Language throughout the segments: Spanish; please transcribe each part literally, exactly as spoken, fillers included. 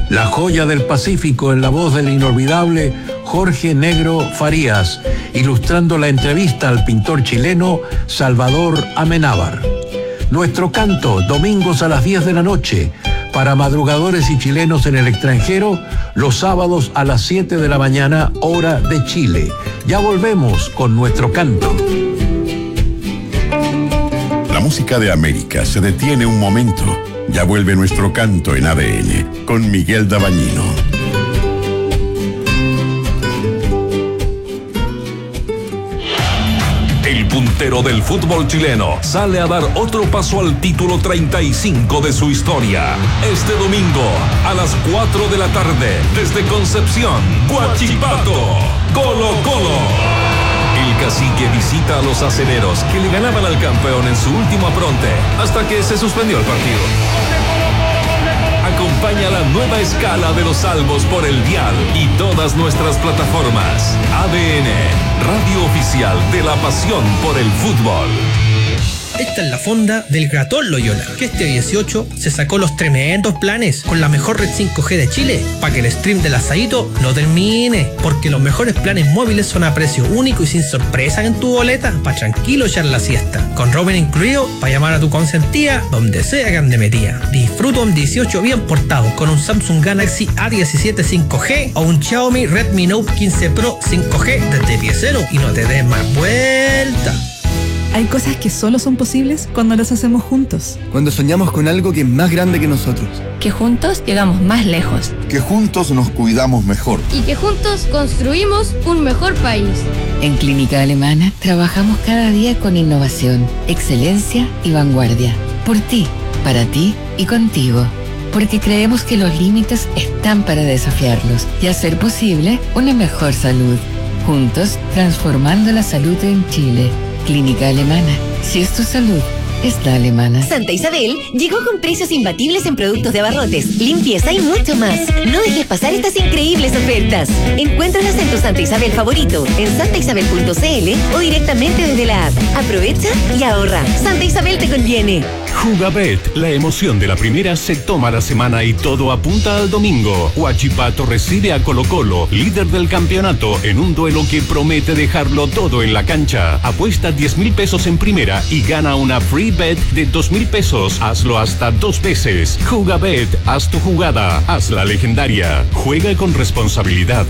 La joya del Pacífico en la voz del inolvidable Jorge Negro Farías, ilustrando la entrevista al pintor chileno Salvador Amenábar. Nuestro canto, domingos a las diez de la noche, para madrugadores y chilenos en el extranjero, los sábados a las siete de la mañana, hora de Chile. Ya volvemos con nuestro canto. La música de América se detiene un momento. Ya vuelve nuestro canto en A D N con Miguel Dabañino. El puntero del fútbol chileno sale a dar otro paso al título treinta y cinco de su historia. Este domingo, a las cuatro de la tarde, desde Concepción, Huachipato, Colo Colo. El cacique visita a los aceleros que le ganaban al campeón en su último apronte, hasta que se suspendió el partido. Acompaña la nueva escala de los salvos por el dial y todas nuestras plataformas. A D N, radio oficial de la pasión por el fútbol. Esta es la fonda del Gratón Loyola, que este dieciocho se sacó los tremendos planes con la mejor red cinco G de Chile, para que el stream del asadito no termine, porque los mejores planes móviles son a precio único y sin sorpresa en tu boleta, para tranquilo echar la siesta, con roaming incluido, para llamar a tu consentida donde sea que ande metida. Disfruta un dieciocho bien portado con un Samsung Galaxy A diecisiete cinco G o un Xiaomi Redmi Note quince Pro cinco G desde pie cero y no te des más vuelta. Hay cosas que solo son posibles cuando las hacemos juntos. Cuando soñamos con algo que es más grande que nosotros. Que juntos llegamos más lejos. Que juntos nos cuidamos mejor. Y que juntos construimos un mejor país. En Clínica Alemana trabajamos cada día con innovación, excelencia y vanguardia. Por ti, para ti y contigo. Porque creemos que los límites están para desafiarlos y hacer posible una mejor salud. Juntos, transformando la salud en Chile. Clínica Alemana. Si es tu salud, es la alemana. Santa Isabel llegó con precios imbatibles en productos de abarrotes, limpieza y mucho más. No dejes pasar estas increíbles ofertas. Encuéntralas en tu Santa Isabel favorito, en santa isabel punto c l o directamente desde la app. Aprovecha y ahorra. Santa Isabel te conviene. Jugabet, la emoción de la primera se toma la semana y todo apunta al domingo. Huachipato recibe a Colo Colo, líder del campeonato, en un duelo que promete dejarlo todo en la cancha. Apuesta diez mil pesos en primera y gana una free bet de dos mil pesos. Hazlo hasta dos veces. Jugabet, haz tu jugada, haz la legendaria. Juega con responsabilidad.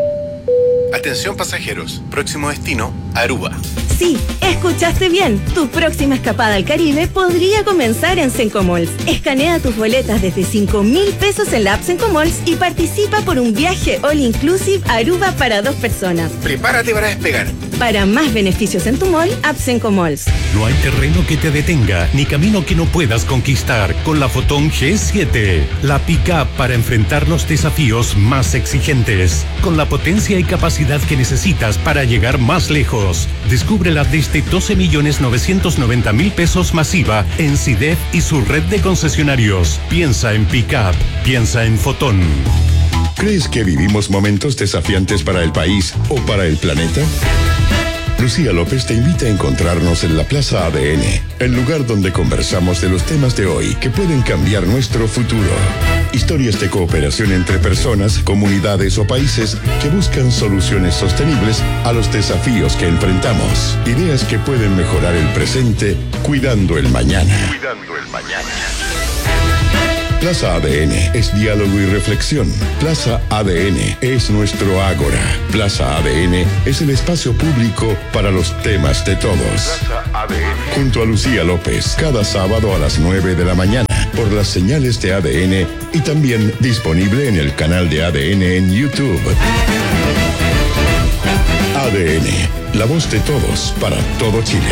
Atención pasajeros, próximo destino, Aruba. Sí, escuchaste bien. Tu próxima escapada al Caribe podría comenzar en Sencomalls. Escanea tus boletas desde cinco mil pesos en la app Sencomalls y participa por un viaje all inclusive a Aruba para dos personas. Prepárate para despegar. Para más beneficios en tu mall, app Sencomalls. No hay terreno que te detenga, ni camino que no puedas conquistar con la Fotón G siete. La pick-up para enfrentar los desafíos más exigentes. Con la potencia y capacidad que necesitas para llegar más lejos. Descúbrela desde doce millones novecientos noventa mil pesos masiva en C I D E F y su red de concesionarios. Piensa en pick-up, piensa en Fotón. ¿Crees que vivimos momentos desafiantes para el país o para el planeta? Lucía López te invita a encontrarnos en la Plaza A D N, el lugar donde conversamos de los temas de hoy que pueden cambiar nuestro futuro. Historias de cooperación entre personas, comunidades o países que buscan soluciones sostenibles a los desafíos que enfrentamos. Ideas que pueden mejorar el presente, cuidando el mañana. Cuidando el mañana. Plaza A D N es diálogo y reflexión. Plaza A D N es nuestro ágora. Plaza A D N es el espacio público para los temas de todos. Plaza A D N. Junto a Lucía López, cada sábado a las nueve de la mañana, por las señales de A D N y también disponible en el canal de A D N en YouTube. A D N, la voz de todos para todo Chile.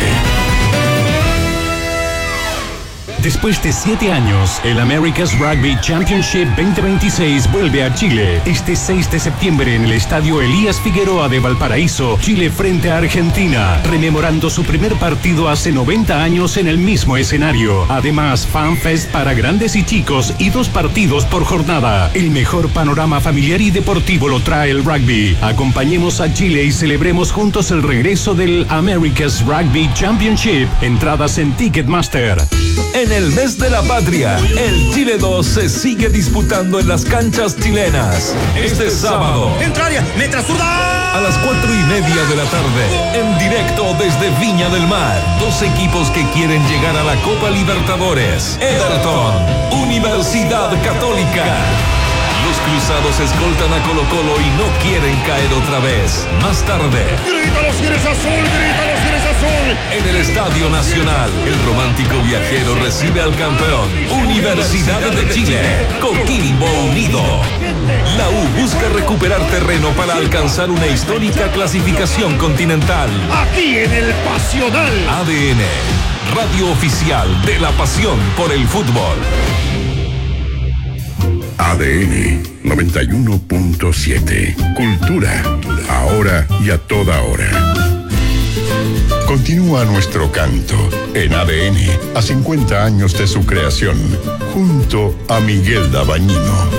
Después de siete años, el America's Rugby Championship veinte veintiséis vuelve a Chile. Este seis de septiembre en el estadio Elías Figueroa de Valparaíso, Chile frente a Argentina, rememorando su primer partido hace noventa años en el mismo escenario. Además, FanFest para grandes y chicos y dos partidos por jornada. El mejor panorama familiar y deportivo lo trae el rugby. Acompañemos a Chile y celebremos juntos el regreso del America's Rugby Championship. Entradas en Ticketmaster. En En el mes de la patria, el Chile dos se sigue disputando en las canchas chilenas. Este sábado, Entraria, metra zurda. a las cuatro y media de la tarde, en directo desde Viña del Mar, dos equipos que quieren llegar a la Copa Libertadores. Everton, Universidad Católica. Los cruzados escoltan a Colo Colo y no quieren caer otra vez. Más tarde, ¡Grita los Tigres Azul! ¡Grita los Tigres Azul! en el Estadio Nacional, el romántico viajero recibe al campeón, Universidad de Chile, Coquimbo Unido. La U busca recuperar terreno para alcanzar una histórica clasificación continental. Aquí en el Pasional. A D N, radio oficial de la pasión por el fútbol. A D N noventa y uno punto siete. Cultura, ahora y a toda hora. Continúa nuestro canto en A D N a cincuenta años de su creación, junto a Miguel Dabañino.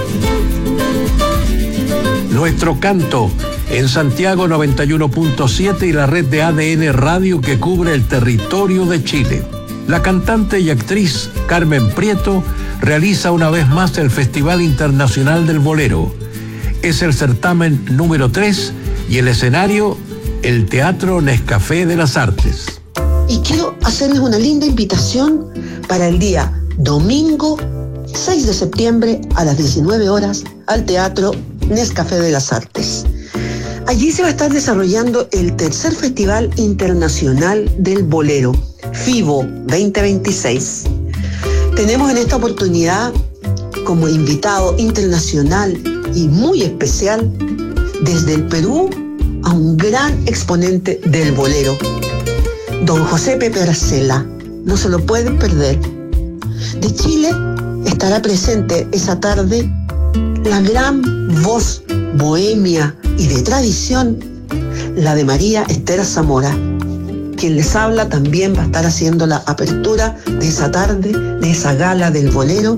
Nuestro canto en Santiago noventa y uno punto siete y la red de A D N Radio que cubre el territorio de Chile. La cantante y actriz Carmen Prieto realiza una vez más el Festival Internacional del Bolero. Es el certamen número tres y el escenario, el Teatro Nescafé de las Artes. Y quiero hacerles una linda invitación para el día domingo seis de septiembre a las diecinueve horas al Teatro Nescafé de las Artes. Allí se va a estar desarrollando el tercer Festival Internacional del Bolero, FIBO veinte veintiséis. Tenemos en esta oportunidad como invitado internacional y muy especial desde el Perú a un gran exponente del bolero, don José Pepe Arcela. No se lo pueden perder. De Chile estará presente esa tarde la gran voz bohemia y de tradición, la de María Esther Zamora. Quien les habla también va a estar haciendo la apertura de esa tarde, de esa gala del bolero,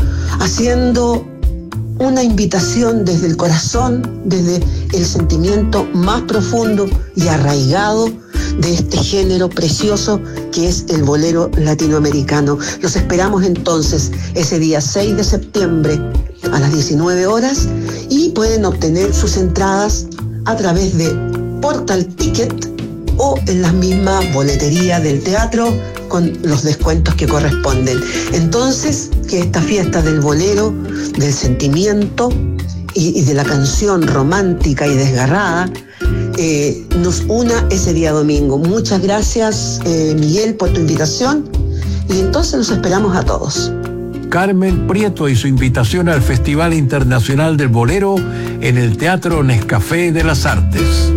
haciendo una invitación desde el corazón, desde el sentimiento más profundo y arraigado de este género precioso que es el bolero latinoamericano. Los esperamos entonces ese día seis de septiembre a las diecinueve horas y pueden obtener sus entradas a través de Portal Ticket o en la misma boletería del teatro con los descuentos que corresponden. Entonces, que esta fiesta del bolero, del sentimiento y, y de la canción romántica y desgarrada eh, nos una ese día domingo. Muchas gracias, eh, Miguel, por tu invitación y entonces los esperamos a todos. Carmen Prieto y su invitación al Festival Internacional del Bolero en el Teatro Nescafé de las Artes.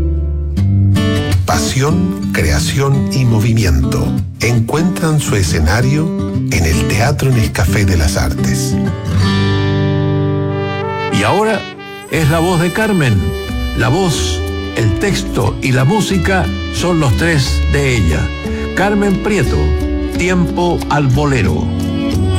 Pasión, creación y movimiento encuentran su escenario en el Teatro Nescafé de las Artes. Y ahora es la voz de Carmen. La voz, el texto y la música son los tres de ella. Carmen Prieto, Tiempo al Bolero.